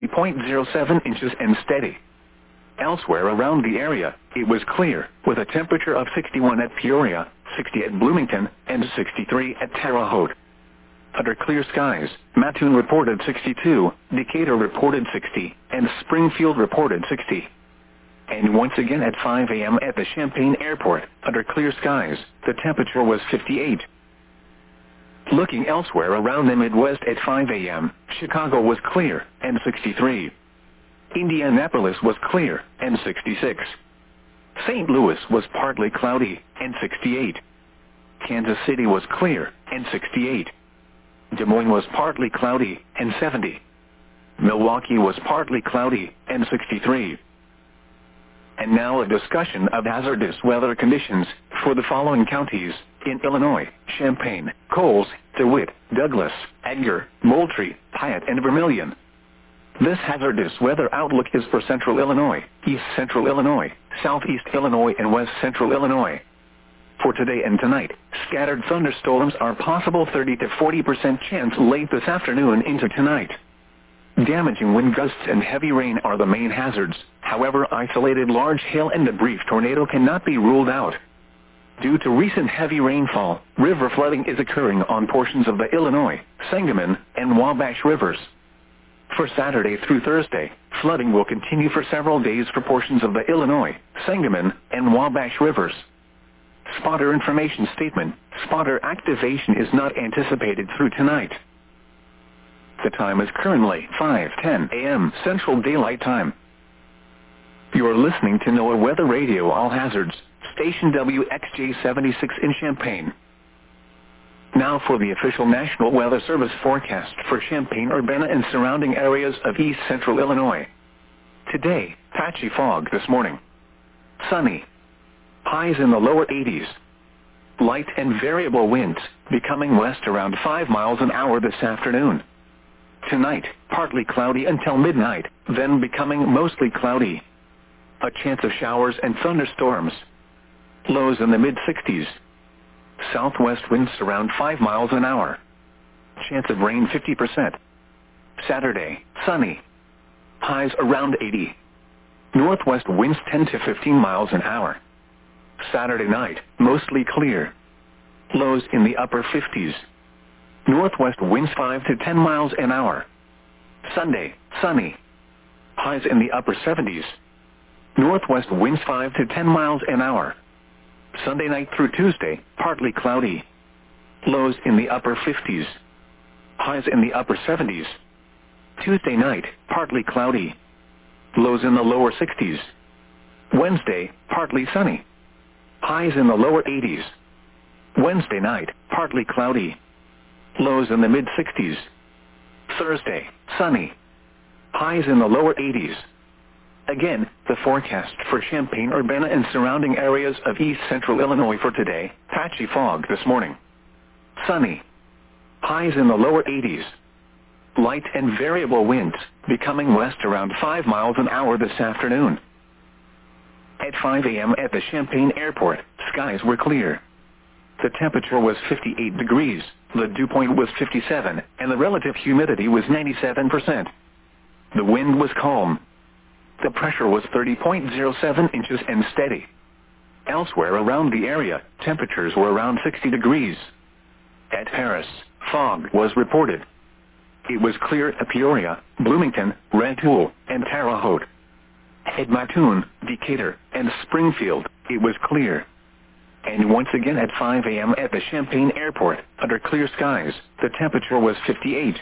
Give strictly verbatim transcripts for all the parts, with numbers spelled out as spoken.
zero point zero seven inches and steady. Elsewhere around the area, it was clear, with a temperature of sixty-one at Peoria, sixty at Bloomington, and sixty-three at Terre Haute. Under clear skies, Mattoon reported sixty-two, Decatur reported sixty, and Springfield reported sixty. And once again at five a m at the Champaign Airport, under clear skies, the temperature was fifty-eight. Looking elsewhere around the Midwest at five a m, Chicago was clear, and sixty-three. Indianapolis was clear, and sixty-six. Saint Louis was partly cloudy, and sixty-eight. Kansas City was clear, and sixty-eight. Des Moines was partly cloudy, and seventy. Milwaukee was partly cloudy, and sixty-three. And now a discussion of hazardous weather conditions for the following counties in Illinois: Champaign, Coles, DeWitt, Douglas, Edgar, Moultrie, Piatt, and Vermilion. This hazardous weather outlook is for central Illinois, east central Illinois, southeast Illinois, and west central Illinois. For today and tonight, scattered thunderstorms are possible, thirty to forty percent chance late this afternoon into tonight. Damaging wind gusts and heavy rain are the main hazards. However, isolated large hail and a brief tornado cannot be ruled out. Due to recent heavy rainfall, river flooding is occurring on portions of the Illinois, Sangamon, and Wabash rivers. For Saturday through Thursday, flooding will continue for several days for portions of the Illinois, Sangamon, and Wabash rivers. Spotter information statement: spotter activation is not anticipated through tonight. The time is currently five ten a m Central Daylight Time. You are listening to NOAA Weather Radio All Hazards, station W X J seventy-six in Champaign. Now for the official National Weather Service forecast for Champaign-Urbana and surrounding areas of east central Illinois. Today, patchy fog this morning. Sunny. Highs in the lower eighties. Light and variable winds, becoming west around five miles an hour this afternoon. Tonight, partly cloudy until midnight, then becoming mostly cloudy. A chance of showers and thunderstorms. Lows in the mid-sixties. Southwest winds around five miles an hour. Chance of rain fifty percent. Saturday, sunny. Highs around eighty. Northwest winds ten to fifteen miles an hour. Saturday night, mostly clear. Lows in the upper fifties. Northwest winds five to ten miles an hour. Sunday, sunny. Highs in the upper seventies. Northwest winds five to ten miles an hour. Sunday night through Tuesday, partly cloudy. Lows in the upper fifties. Highs in the upper seventies. Tuesday night, partly cloudy. Lows in the lower sixties. Wednesday, partly sunny. Highs in the lower eighties. Wednesday night, partly cloudy. Lows in the mid-sixties. Thursday, sunny. Highs in the lower eighties. Again, the forecast for Champaign-Urbana and surrounding areas of east central Illinois for today: patchy fog this morning. Sunny. Highs in the lower eighties. Light and variable winds, becoming west around five miles an hour this afternoon. At five a m at the Champaign Airport, skies were clear. The temperature was fifty-eight degrees, the dew point was fifty-seven, and the relative humidity was ninety-seven percent. The wind was calm. The pressure was thirty point zero seven inches and steady. Elsewhere around the area, temperatures were around sixty degrees. At Paris, fog was reported. It was clear at Peoria, Bloomington, Rantoul, and Terre Haute. At Mattoon, Decatur, and Springfield, it was clear. And once again at five a m at the Champaign Airport, under clear skies, the temperature was fifty-eight.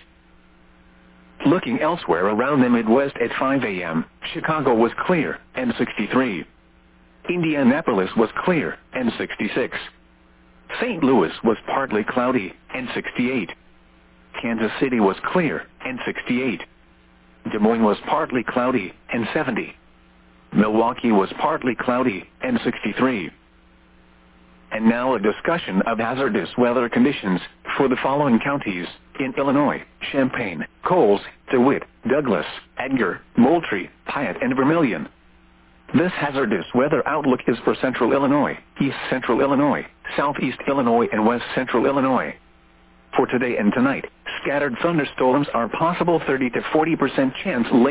Looking elsewhere around the Midwest at five a m, Chicago was clear, and sixty-three. Indianapolis was clear, and sixty-six. Saint Louis was partly cloudy, and sixty-eight. Kansas City was clear, and sixty-eight. Des Moines was partly cloudy, and seventy. Milwaukee was partly cloudy, and sixty-three. And now a discussion of hazardous weather conditions for the following counties in Illinois: Champaign, Coles, DeWitt, Douglas, Edgar, Moultrie, Piatt, and Vermilion. This hazardous weather outlook is for central Illinois, east central Illinois, southeast Illinois, and west central Illinois. For today and tonight, scattered thunderstorms are possible, thirty to forty percent chance late